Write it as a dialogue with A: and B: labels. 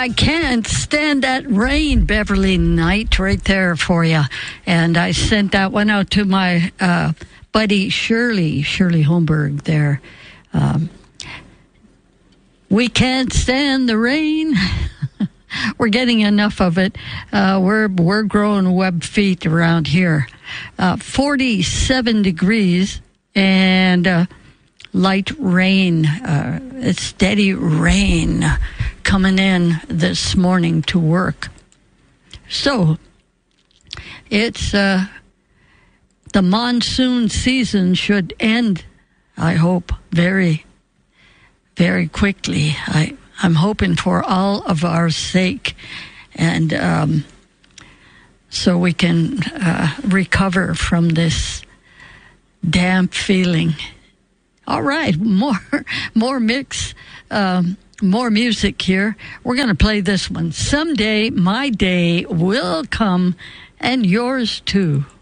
A: I can't stand that rain, Beverly Knight, right there for you. And I sent that one out to my buddy Shirley Holmberg there. We can't stand the rain. We're getting enough of it. We're growing web feet around here. 47 degrees and light rain, steady rain coming in this morning to work. So it's the monsoon season should end, I hope, very, very quickly. I'm hoping for all of our sake, and so we can recover from this damp feeling. All right, more mix, more music here. We're going to play this one. Someday my day will come, and yours too.